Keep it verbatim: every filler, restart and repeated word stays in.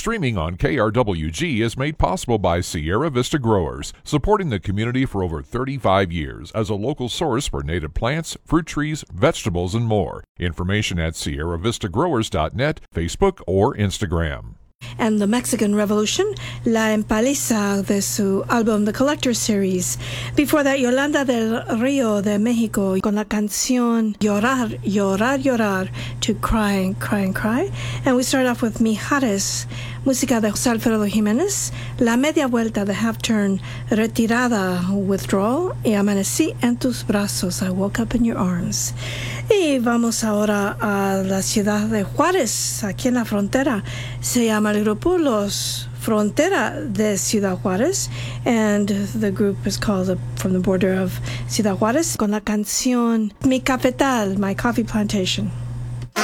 Streaming on K R W G is made possible by Sierra Vista Growers, supporting the community for over thirty-five years as a local source for native plants, fruit trees, vegetables, and more. Information at sierra vista growers dot net, Facebook, or Instagram. And the Mexican Revolution, La Empaliza de su álbum The Collector Series. Before that, Yolanda del Rio de Mexico con la canción Llorar, Llorar, Llorar, to Cry, Cry, Cry. And we start off with Mijares, música de José Alfredo Jiménez, La Media Vuelta, the half turn, Retirada, Withdrawal, y Amanecí en tus brazos, I woke up in your arms. Y vamos ahora a la ciudad de Juárez, aquí en la frontera. Se llama el grupo Los Frontera de Ciudad Juárez, and the group is called uh, From the Border of Ciudad Juárez, con la canción Mi Cafetal, My Coffee Plantation.